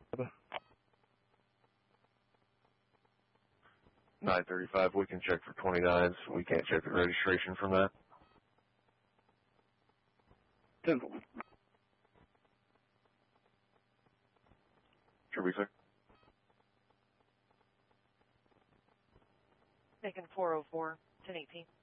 935, we can check for 29s. We can't check the registration from that. 10-4. Sure, we, sir. Taking 404, 1018.